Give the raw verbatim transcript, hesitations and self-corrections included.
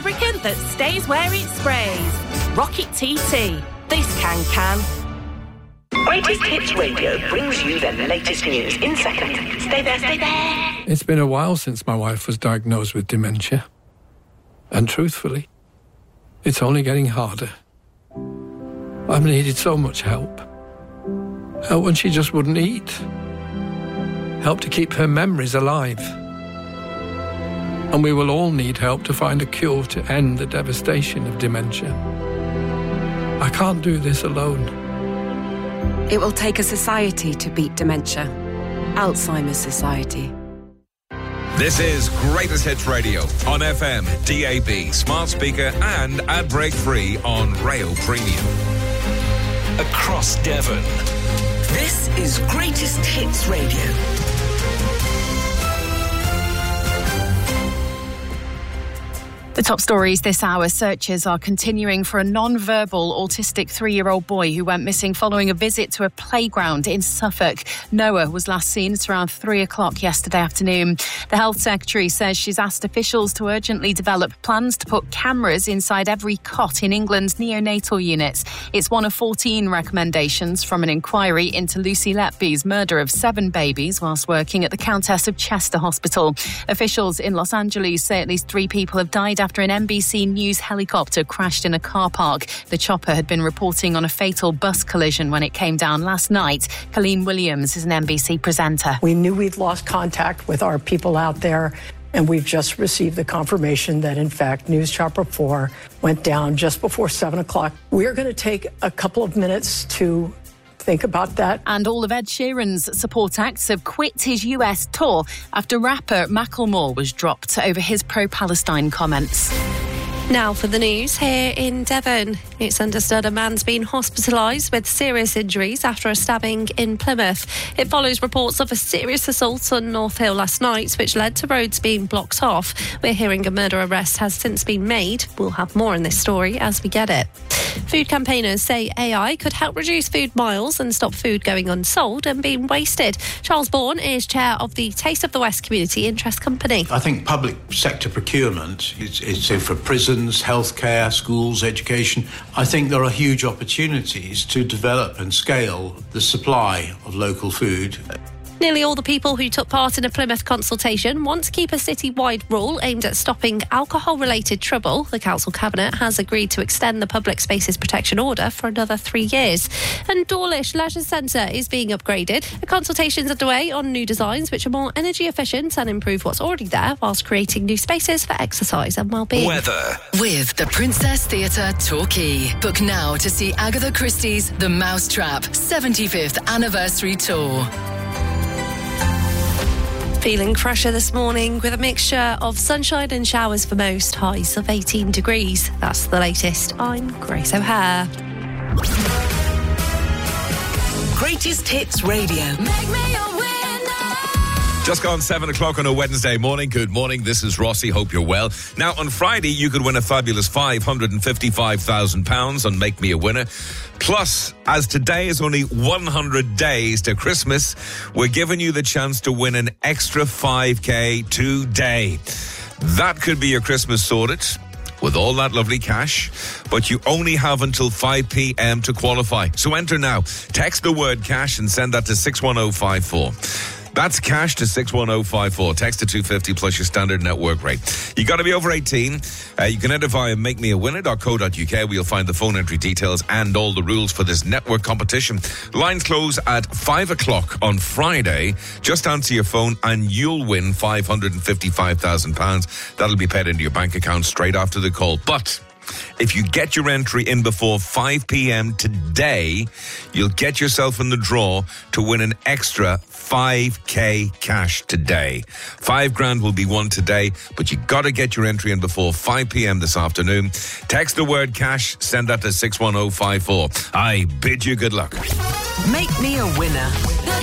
lubricant that stays where it sprays. Rocket T T. This can can. Greatest Hits Radio brings you the latest news in seconds. Stay there, stay there. It's been a while since my wife was diagnosed with dementia. And truthfully, it's only getting harder. I've needed so much help. Help when she just wouldn't eat. Help to keep her memories alive. And we will all need help to find a cure to end the devastation of dementia. I can't do this alone. It will take a society to beat dementia. Alzheimer's Society. This is Greatest Hits Radio on F M, D A B, smart speaker and ad break free on Rail Premium. Across Devon. This is Greatest Hits Radio. The top stories this hour. Searches are continuing for a non-verbal autistic three-year-old boy who went missing following a visit to a playground in Suffolk. Noah was last seen at around three o'clock yesterday afternoon. The Health Secretary says she's asked officials to urgently develop plans to put cameras inside every cot in England's neonatal units. It's one of fourteen recommendations from an inquiry into Lucy Letby's murder of seven babies whilst working at the Countess of Chester Hospital. Officials in Los Angeles say at least three people have died after an N B C News helicopter crashed in a car park. The chopper had been reporting on a fatal bus collision when it came down last night. Colleen Williams is an N B C presenter. We knew we'd lost contact with our people out there, and we've just received the confirmation that, in fact, News Chopper four went down just before seven o'clock. We're going to take a couple of minutes to think about that. And all of Ed Sheeran's support acts have quit his U S tour after rapper Macklemore was dropped over his pro-Palestine comments. Now for the news here in Devon. It's understood a man's been hospitalised with serious injuries after a stabbing in Plymouth. It follows reports of a serious assault on North Hill last night, which led to roads being blocked off. We're hearing a murder arrest has since been made. We'll have more in this story as we get it. Food campaigners say A I could help reduce food miles and stop food going unsold and being wasted. Charles Bourne is chair of the Taste of the West Community Interest Company. I think public sector procurement is, is for prisons, healthcare, schools, education. I think there are huge opportunities to develop and scale the supply of local food. Nearly all the people who took part in a Plymouth consultation want to keep a city-wide rule aimed at stopping alcohol-related trouble. The Council Cabinet has agreed to extend the Public Spaces Protection Order for another three years. And Dawlish Leisure Centre is being upgraded. A consultation's underway on new designs which are more energy efficient and improve what's already there whilst creating new spaces for exercise and well-being. Weather. With the Princess Theatre Torquay. Book now to see Agatha Christie's The Mousetrap seventy-fifth Anniversary Tour. Feeling fresher this morning with a mixture of sunshine and showers for most, highs of eighteen degrees. That's the latest. I'm Grace O'Hare. Greatest Hits Radio. Make me a winner. Just gone seven o'clock on a Wednesday morning. Good morning, this is Rossi. Hope you're well. Now, on Friday, you could win a fabulous five hundred fifty-five thousand pounds on Make Me a Winner. Plus, as today is only one hundred days to Christmas, we're giving you the chance to win an extra five K today. That could be your Christmas sorted with all that lovely cash, but you only have until five p.m. to qualify. So enter now. Text the word cash and send that to six one oh five four. That's cash to six one oh five four. Text to two fifty plus your standard network rate. You got to be over eighteen. Uh, you can enter via make me a winner dot co dot uk, where you'll find the phone entry details and all the rules for this network competition. Lines close at five o'clock on Friday. Just answer your phone and you'll win five hundred fifty-five thousand pounds. That'll be paid into your bank account straight after the call. But if you get your entry in before five p.m. today, you'll get yourself in the draw to win an extra five K cash today. Five grand will be won today, but you got to get your entry in before five p.m. this afternoon. Text the word cash, send that to six one oh five four. I bid you good luck. Make me a winner.